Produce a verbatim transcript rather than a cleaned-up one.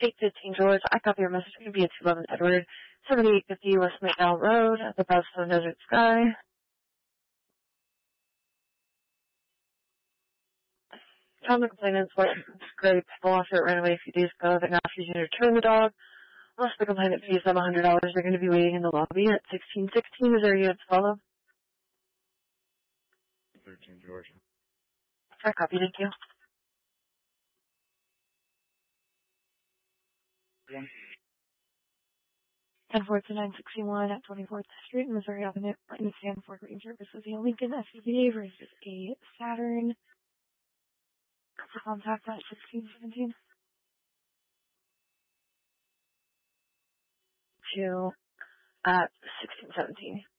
eight fifteen George. I copy your message. It's going to be at two eleven Edward, seventy-eight fifty West McDowell Road, at the Boston Desert Sky. Found the complainant's white scrape off it ran away a few days ago. They're now refusing to return the dog. Unless the complainant pays them one hundred dollars, they're going to be waiting in the lobby at sixteen sixteen. Is there a unit to follow? thirteen George. I copy, thank you. One. ten four to nine sixty-one at twenty-fourth Street, Missouri Avenue, in Sanford Ranger. This is a Lincoln S U V versus a Saturn. For contact at sixteen seventeen. Two at sixteen seventeen.